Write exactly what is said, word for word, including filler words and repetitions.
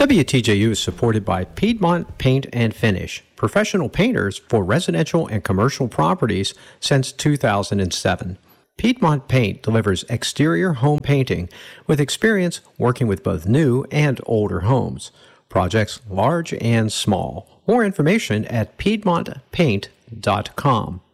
W T J U is supported by Piedmont Paint and Finish, professional painters for residential and commercial properties since two thousand seven. Piedmont Paint delivers exterior home painting with experience working with both new and older homes, projects large and small. More information at piedmont paint dot com.